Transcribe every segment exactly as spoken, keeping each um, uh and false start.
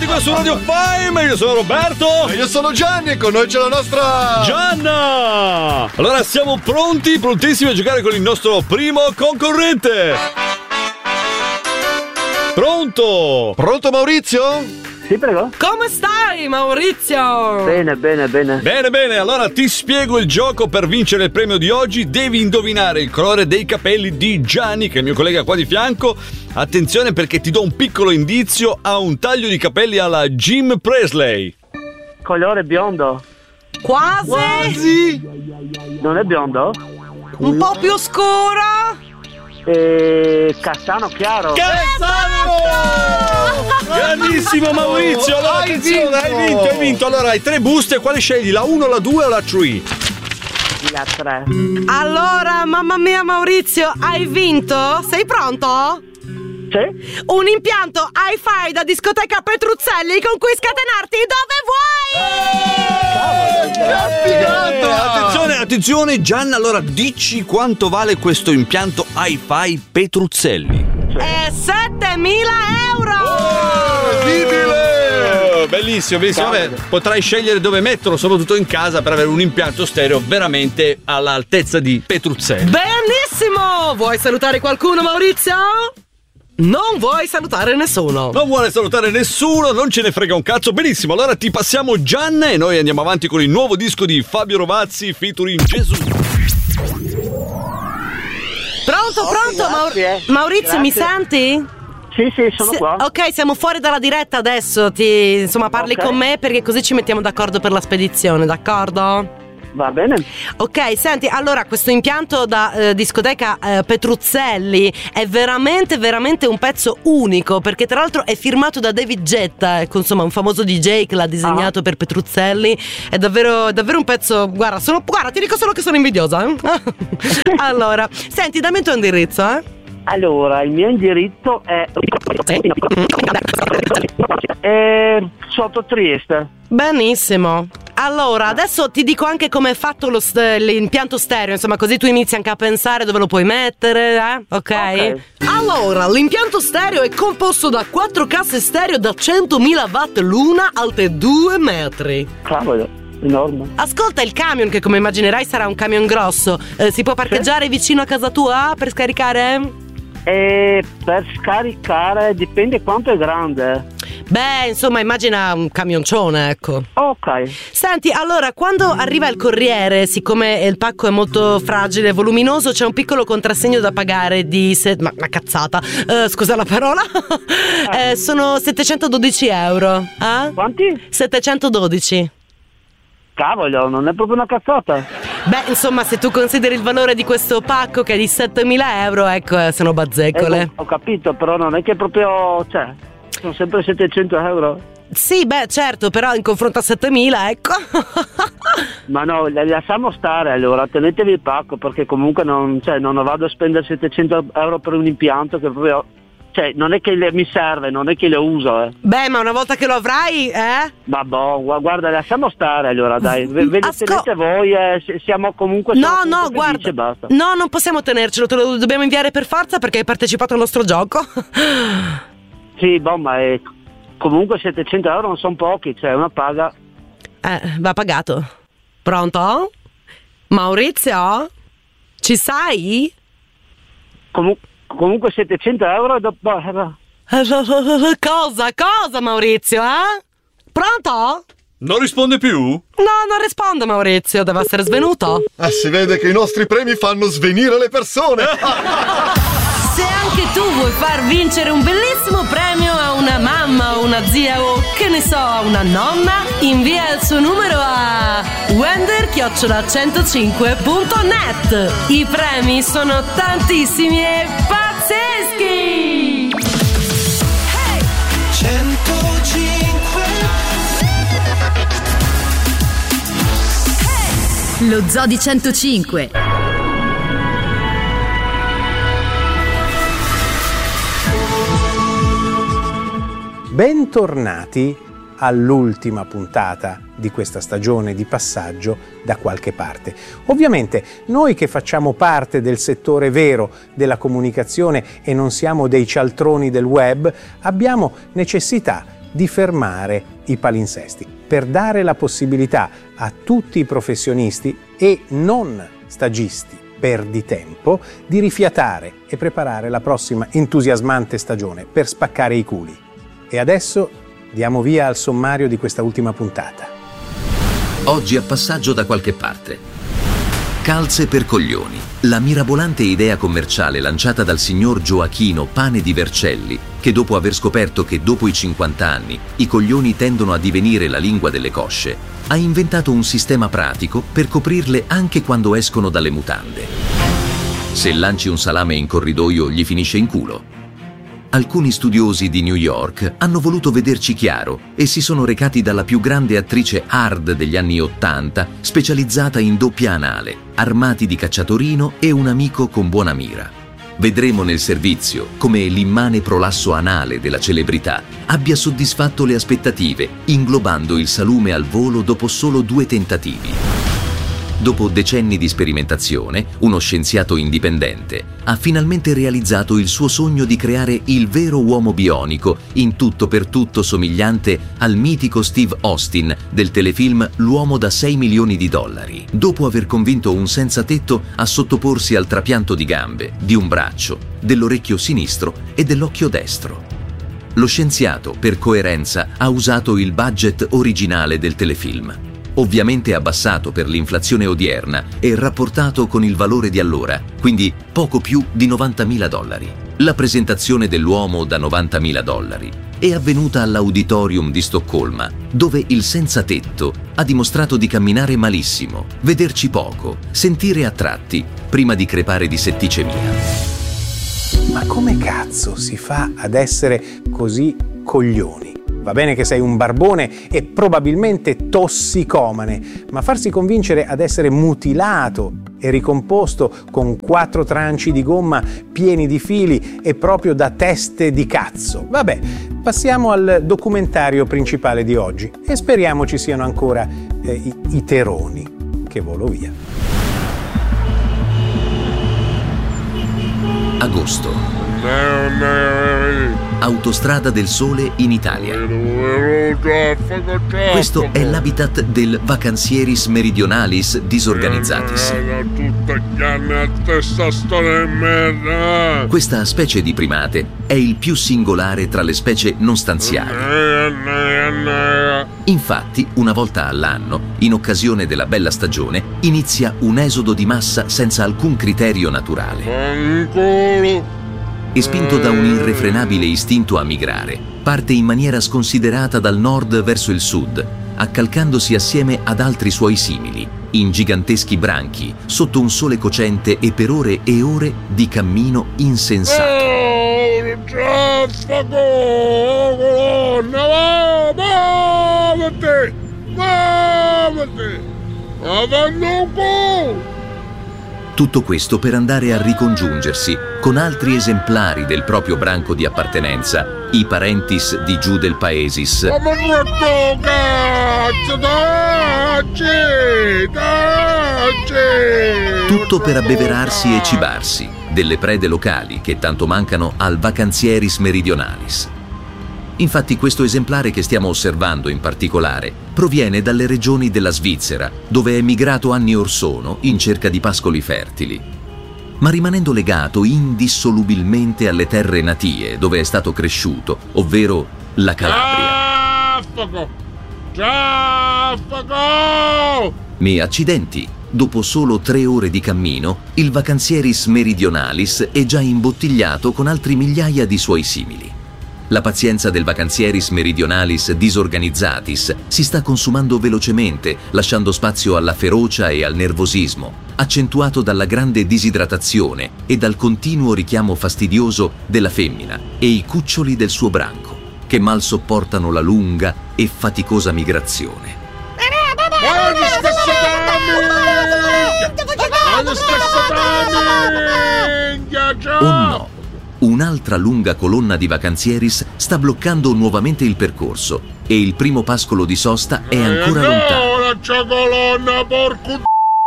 prosegue su Radio Fame. Io sono Roberto. E io sono Gianni e con noi c'è la nostra Gianna. Allora siamo pronti, prontissimi a giocare con il nostro primo concorrente. Pronto? Pronto Maurizio? Sì, prego. Come stai, Maurizio? Bene, bene, bene. Bene, bene, allora ti spiego il gioco per vincere il premio di oggi. Devi indovinare il colore dei capelli di Gianni, che è il mio collega qua di fianco. Attenzione perché ti do un piccolo indizio: ha un taglio di capelli alla Jim Presley. Colore biondo. Quasi. Quasi. Non è biondo? Un po' più scuro. E... castano chiaro. Cazzano! Grandissimo Maurizio, allora Hai attenzione, hai vinto! vinto, hai vinto. Allora hai tre buste, quale scegli? La uno, la due o la tre? La tre. Allora, mamma mia, Maurizio, hai vinto? Sei pronto? Sì? Un impianto hi-fi da discoteca Petruzzelli con cui scatenarti dove vuoi! Che figata! Attenzione, attenzione Gianna, allora dici quanto vale questo impianto hi-fi Petruzzelli? È settemila euro! Incredibile! Bellissimo, bellissimo. Vabbè, potrai scegliere dove metterlo, soprattutto in casa, per avere un impianto stereo veramente all'altezza di Petruzzelli. Benissimo! Vuoi salutare qualcuno, Maurizio? Non vuoi salutare nessuno. Non vuole salutare nessuno, non ce ne frega un cazzo. Benissimo, allora ti passiamo Gianna e noi andiamo avanti con il nuovo disco di Fabio Rovazzi featuring Gesù. Pronto, pronto, Maur- grazie. Maurizio, Grazie. mi senti? Sì, sì, sono Se- qua. ok, siamo fuori dalla diretta adesso. Ti, insomma, parli Ok. con me perché così ci mettiamo d'accordo per la spedizione, d'accordo? Va bene. Ok, senti, allora questo impianto da eh, discoteca eh, Petruzzelli è veramente, veramente un pezzo unico, perché tra l'altro è firmato da David Guetta, ecco, insomma, un famoso D J che l'ha disegnato Ah. per Petruzzelli. È davvero, davvero un pezzo, guarda, sono, guarda, ti dico solo che sono invidiosa. Eh? Allora, senti, dammi il tuo indirizzo, eh? Allora, il mio indirizzo è... è sotto Trieste. Benissimo. Allora, adesso ti dico anche come è fatto lo st- l'impianto stereo, insomma, così tu inizi anche a pensare dove lo puoi mettere, eh? Ok? Ok. Allora, l'impianto stereo è composto da quattro casse stereo da centomila watt l'una, alte due metri. Cavolo, enorme. Ascolta il camion, che come immaginerai sarà un camion grosso. Eh, si può parcheggiare vicino a casa tua per scaricare? E per scaricare dipende quanto è grande. Beh, insomma, immagina un camioncione, ecco. Ok. Senti, allora, quando arriva il corriere, siccome il pacco è molto fragile e voluminoso, c'è un piccolo contrassegno da pagare di... Se- ma una cazzata, Eh, scusa la parola. Eh, sono settecentododici euro. Eh? Quanti? settecentododici. Cavolo, non è proprio una cazzata. Beh, insomma, se tu consideri il valore di questo pacco che è di settemila euro, ecco, eh, sono bazzecole. Eh, ho capito, però non è che proprio... cioè, sono sempre settecento euro. Sì, beh, certo, però in confronto a settemila, ecco. Ma no, le lasciamo stare allora, tenetevi il pacco, perché comunque non, cioè, non vado a spendere settecento euro per un impianto che proprio... cioè, non è che le, mi serve, non è che lo uso, eh. Beh, ma una volta che lo avrai, eh? Ma boh, gu- guarda, lasciamo stare allora, dai. V- ve- Asco- tenete voi, eh, se- siamo comunque... sono No, comunque no, felice, guarda. basta. No, non possiamo tenercelo, te lo dobbiamo inviare per forza perché hai partecipato al nostro gioco. Sì, boh, ma è... comunque settecento euro non sono pochi, cioè una paga... Eh, va pagato. Pronto? Maurizio? Ci sei? Comu- comunque settecento euro e dopo... Cosa? Cosa, Maurizio, eh? Pronto? Non risponde più? No, non risponde Maurizio, deve essere svenuto. Ah, si vede che i nostri premi fanno svenire le persone. Se anche tu vuoi far vincere un bellissimo premio a una mamma o una zia o che ne so, a una nonna, invia il suo numero a wender chiocciola centocinque punto net. I premi sono tantissimi e pazzeschi! Lo Zoo di centocinque. Bentornati all'ultima puntata di questa stagione di passaggio da qualche parte. Ovviamente noi che facciamo parte del settore vero della comunicazione e non siamo dei cialtroni del web, abbiamo necessità di fermare i palinsesti, per dare la possibilità a tutti i professionisti e non stagisti perditempo di rifiatare e preparare la prossima entusiasmante stagione per spaccare i culi. E adesso diamo via al sommario di questa ultima puntata. Oggi a Passaggio da qualche parte. Calze per coglioni, la mirabolante idea commerciale lanciata dal signor Gioachino Pane di Vercelli, che dopo aver scoperto che dopo i cinquanta anni i coglioni tendono a divenire la lingua delle cosce, ha inventato un sistema pratico per coprirle anche quando escono dalle mutande. Se lanci un salame in corridoio gli finisce in culo. Alcuni studiosi di New York hanno voluto vederci chiaro e si sono recati dalla più grande attrice hard degli anni ottanta, specializzata in doppia anale, armati di cacciatorino e un amico con buona mira. Vedremo nel servizio come l'immane prolasso anale della celebrità abbia soddisfatto le aspettative, inglobando il salume al volo dopo solo due tentativi. Dopo decenni di sperimentazione, uno scienziato indipendente ha finalmente realizzato il suo sogno di creare il vero uomo bionico, in tutto per tutto somigliante al mitico Steve Austin del telefilm L'uomo da sei milioni di dollari, dopo aver convinto un senza tetto a sottoporsi al trapianto di gambe, di un braccio, dell'orecchio sinistro e dell'occhio destro. Lo scienziato, per coerenza, ha usato il budget originale del telefilm, ovviamente abbassato per l'inflazione odierna e rapportato con il valore di allora, quindi poco più di novantamila dollari. La presentazione dell'uomo da novantamila dollari è avvenuta all'Auditorium di Stoccolma, dove il senza tetto ha dimostrato di camminare malissimo, vederci poco, sentire a tratti, prima di crepare di setticemia. Ma come cazzo si fa ad essere così coglioni? Va bene che sei un barbone e probabilmente tossicomane, ma farsi convincere ad essere mutilato e ricomposto con quattro tranci di gomma pieni di fili è proprio da teste di cazzo. Vabbè, passiamo al documentario principale di oggi e speriamo ci siano ancora eh, i, i teroni. Che volo via. Agosto. Autostrada del Sole in Italia. Questo è l'habitat del Vacansieris meridionalis disorganizzatis. Questa specie di primate è il più singolare tra le specie non stanziali. Infatti, una volta all'anno, in occasione della bella stagione, inizia un esodo di massa senza alcun criterio naturale. E spinto da un irrefrenabile istinto a migrare, parte in maniera sconsiderata dal nord verso il sud, accalcandosi assieme ad altri suoi simili, in giganteschi branchi, sotto un sole cocente e per ore e ore di cammino insensato. Tutto questo per andare a ricongiungersi con altri esemplari del proprio branco di appartenenza, i parentis di giù del paesis. Tutto per abbeverarsi e cibarsi delle prede locali che tanto mancano al Vacansieris meridionalis. Infatti questo esemplare che stiamo osservando in particolare proviene dalle regioni della Svizzera, dove è migrato anni or sono in cerca di pascoli fertili. Ma rimanendo legato indissolubilmente alle terre natie dove è stato cresciuto, ovvero la Calabria. Traffico! Traffico! Mi accidenti! Dopo solo tre ore di cammino, il Vacansieris meridionalis è già imbottigliato con altri migliaia di suoi simili. La pazienza del Vacansieris meridionalis disorganizzatis si sta consumando velocemente, lasciando spazio alla ferocia e al nervosismo, accentuato dalla grande disidratazione e dal continuo richiamo fastidioso della femmina e i cuccioli del suo branco, che mal sopportano la lunga e faticosa migrazione. Oh no! Un'altra lunga colonna di vacanzieris sta bloccando nuovamente il percorso e il primo pascolo di sosta è ancora lontano. Non c'è colonna, porco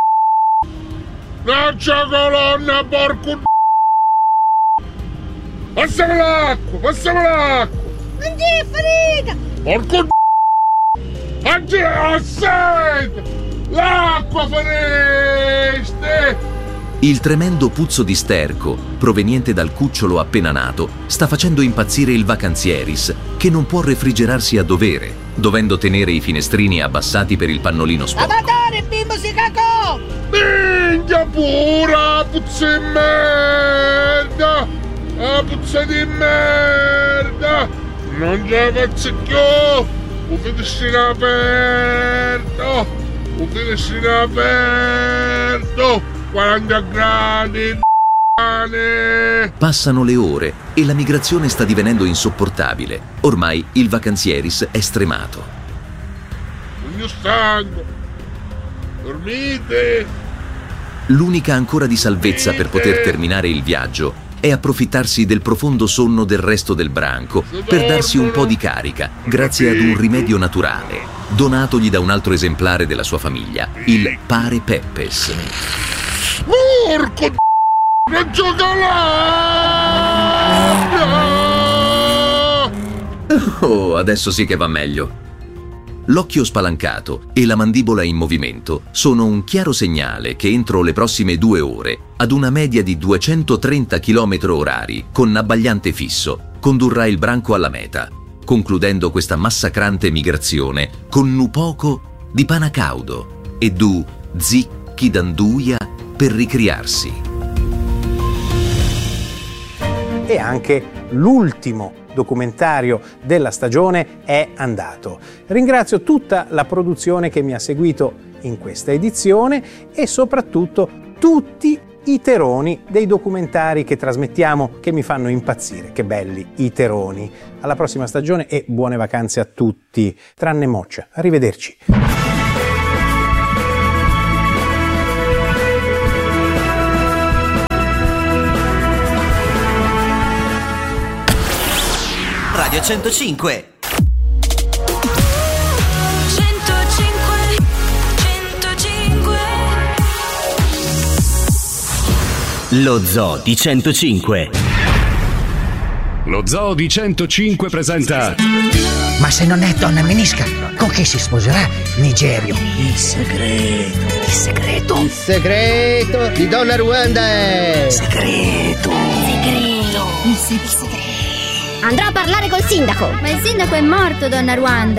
Non c'è colonna, porco Passiamo l'acqua, passiamo l'acqua Non ti frega! Porco d***o! Oggi ho sete! L'acqua fareste! Il tremendo puzzo di sterco, proveniente dal cucciolo appena nato, sta facendo impazzire il vacanzieris, che non può refrigerarsi a dovere, dovendo tenere i finestrini abbassati per il pannolino sporco. Avatore, bimbo si cacò! Minchia pura, puzza di merda! Ah, puzza di merda! Non ce la faccio più! Un finestrino aperto! Un finestrino aperto! quaranta gradi, Passano le ore e la migrazione sta divenendo insopportabile. Ormai il vacanzieris è stremato. Il mio stanco! Dormite! L'unica ancora di salvezza per poter terminare il viaggio è approfittarsi del profondo sonno del resto del branco per darsi un po' di carica, grazie ad un rimedio naturale, donatogli da un altro esemplare della sua famiglia, il Pare Peppes. Porco d***o, non gioca là! Oh, adesso sì che va meglio. L'occhio spalancato e la mandibola in movimento sono un chiaro segnale che entro le prossime due ore, ad una media di duecentotrenta chilometri orari con abbagliante fisso, condurrà il branco alla meta, concludendo questa massacrante migrazione con nu poco di pana caudo e du zicchi d'anduia per ricriarsi. E anche l'ultimo documentario della stagione è andato. Ringrazio tutta la produzione che mi ha seguito in questa edizione e soprattutto tutti i teroni dei documentari che trasmettiamo, che mi fanno impazzire. Che belli i teroni. Alla prossima stagione e buone vacanze a tutti, tranne Moccia. Arrivederci. Radio centocinque. centocinque, centocinque. Lo Zoo di centocinque. Lo Zoo di centocinque presenta. Ma se non è donna Menisca, con chi si sposerà Nigerio? Il segreto. Il segreto? Il segreto di Donna Ruanda è. Segreto. Segreto. Il segreto. Andrò a parlare col sindaco. Ma il sindaco è morto, Donna Ruanda.